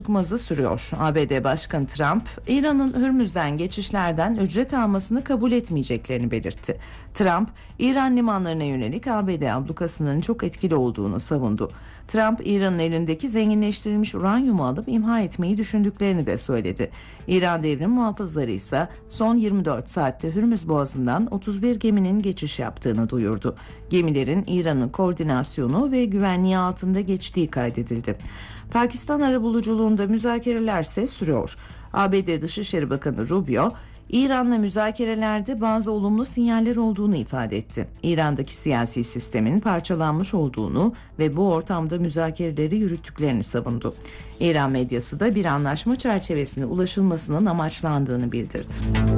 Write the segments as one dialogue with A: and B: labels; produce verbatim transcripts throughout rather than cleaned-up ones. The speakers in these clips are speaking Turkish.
A: Çıkmazı sürüyor. A B D Başkanı Trump, İran'ın Hürmüz'den geçişlerden ücret almasını kabul etmeyeceklerini belirtti. Trump, İran limanlarına yönelik A B D ablukasının çok etkili olduğunu savundu. Trump, İran'ın elindeki zenginleştirilmiş uranyumu alıp imha etmeyi düşündüklerini de söyledi. İran devrim muhafızları ise son yirmi dört saatte Hürmüz Boğazı'ndan otuz bir geminin geçiş yaptığını duyurdu. Gemilerin İran'ın koordinasyonu ve güvenliği altında geçtiği kaydedildi. Pakistan arabuluculuğunda müzakereler ise sürüyor. A B D Dışişleri Bakanı Rubio, İran'la müzakerelerde bazı olumlu sinyaller olduğunu ifade etti. İran'daki siyasi sistemin parçalanmış olduğunu ve bu ortamda müzakereleri yürüttüklerini savundu. İran medyası da bir anlaşma çerçevesine ulaşılmasının amaçlandığını bildirdi.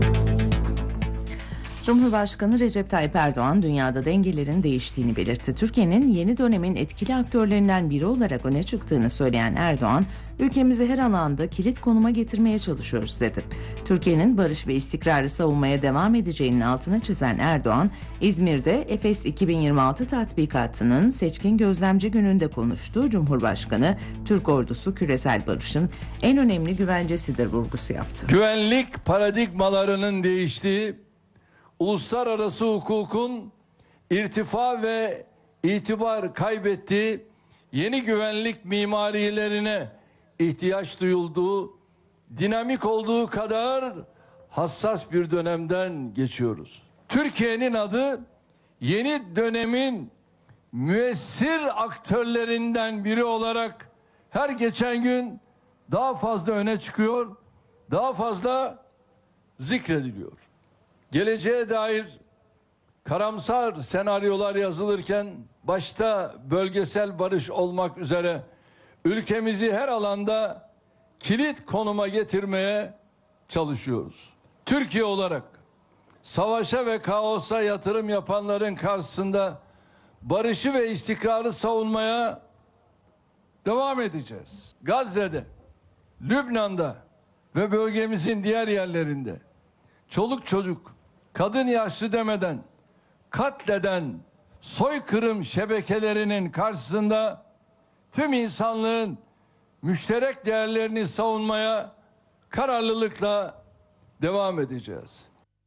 A: Cumhurbaşkanı Recep Tayyip Erdoğan dünyada dengelerin değiştiğini belirtti. Türkiye'nin yeni dönemin etkili aktörlerinden biri olarak öne çıktığını söyleyen Erdoğan, ülkemizi her alanda kilit konuma getirmeye çalışıyoruz dedi. Türkiye'nin barış ve istikrarı savunmaya devam edeceğinin altını çizen Erdoğan, İzmir'de Efes iki bin yirmi altı tatbikatının seçkin gözlemci gününde konuştu. Cumhurbaşkanı, Türk ordusu küresel barışın en önemli güvencesidir vurgusu yaptı.
B: Güvenlik paradigmalarının değiştiği, uluslararası hukukun irtifa ve itibar kaybettiği yeni güvenlik mimarilerine ihtiyaç duyulduğu, dinamik olduğu kadar hassas bir dönemden geçiyoruz. Türkiye'nin adı yeni dönemin müessir aktörlerinden biri olarak her geçen gün daha fazla öne çıkıyor, daha fazla zikrediliyor. Geleceğe dair karamsar senaryolar yazılırken başta bölgesel barış olmak üzere ülkemizi her alanda kilit konuma getirmeye çalışıyoruz. Türkiye olarak savaşa ve kaosa yatırım yapanların karşısında barışı ve istikrarı savunmaya devam edeceğiz. Gazze'de, Lübnan'da ve bölgemizin diğer yerlerinde çoluk çocuk, kadın yaşlı demeden katleden soykırım şebekelerinin karşısında tüm insanlığın müşterek değerlerini savunmaya kararlılıkla devam edeceğiz.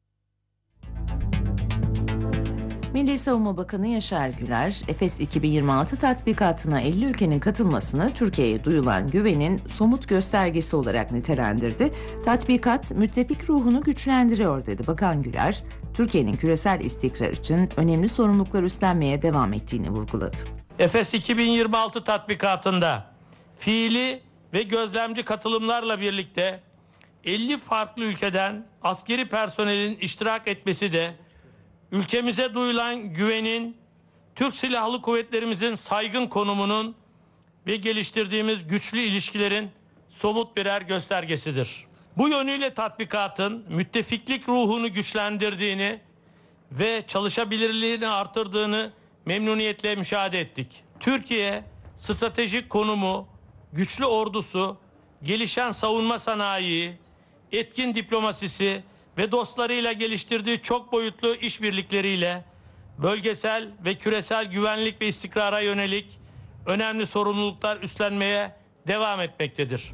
A: Milli Savunma Bakanı Yaşar Güler, Efes iki bin yirmi altı tatbikatına elli ülkenin katılmasını Türkiye'ye duyulan güvenin somut göstergesi olarak nitelendirdi. Tatbikat, müttefik ruhunu güçlendiriyor dedi Bakan Güler. Türkiye'nin küresel istikrar için önemli sorumluluklar üstlenmeye devam ettiğini vurguladı.
C: Efes iki bin yirmi altı tatbikatında fiili ve gözlemci katılımlarla birlikte elli farklı ülkeden askeri personelin iştirak etmesi de ülkemize duyulan güvenin, Türk Silahlı Kuvvetlerimizin saygın konumunun ve geliştirdiğimiz güçlü ilişkilerin somut birer göstergesidir. Bu yönüyle tatbikatın müttefiklik ruhunu güçlendirdiğini ve çalışabilirliğini artırdığını memnuniyetle müşahede ettik. Türkiye, stratejik konumu, güçlü ordusu, gelişen savunma sanayi, etkin diplomasisi ve dostlarıyla geliştirdiği çok boyutlu işbirlikleriyle bölgesel ve küresel güvenlik ve istikrara yönelik önemli sorumluluklar üstlenmeye devam etmektedir.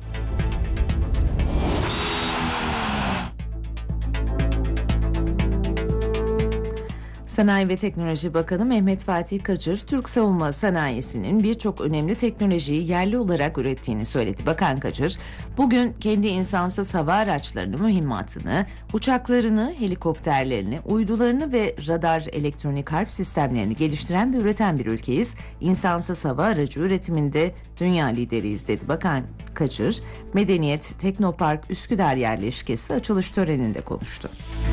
A: Sanayi ve Teknoloji Bakanı Mehmet Fatih Kacır, Türk savunma sanayisinin birçok önemli teknolojiyi yerli olarak ürettiğini söyledi. Bakan Kacır, bugün kendi insansız hava araçlarını, mühimmatını, uçaklarını, helikopterlerini, uydularını ve radar, elektronik harp sistemlerini geliştiren ve üreten bir ülkeyiz. İnsansız hava aracı üretiminde dünya lideriyiz dedi. Bakan Kacır, Medeniyet Teknopark Üsküdar yerleşkesi açılış töreninde konuştu.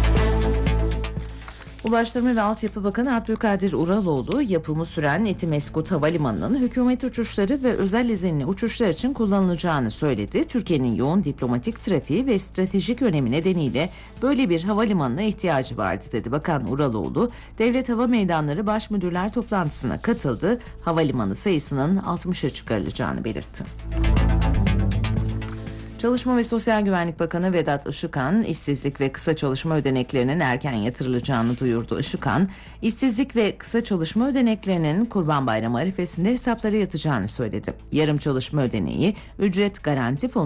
A: Ulaştırma ve Altyapı Bakanı Abdülkadir Uraloğlu, yapımı süren Etimesgut Havalimanı'nın hükümet uçuşları ve özel izinli uçuşlar için kullanılacağını söyledi. Türkiye'nin yoğun diplomatik trafiği ve stratejik önemi nedeniyle böyle bir havalimanına ihtiyacı vardı dedi. Bakan Uraloğlu, Devlet Hava Meydanları Baş Müdürler toplantısına katıldı. Havalimanı sayısının altmışa çıkarılacağını belirtti. Çalışma ve Sosyal Güvenlik Bakanı Vedat Işıkhan, işsizlik ve kısa çalışma ödeneklerinin erken yatırılacağını duyurdu. Işıkhan, işsizlik ve kısa çalışma ödeneklerinin Kurban Bayramı arifesinde hesaplara yatacağını söyledi. Yarım çalışma ödeneği, ücret garanti fonu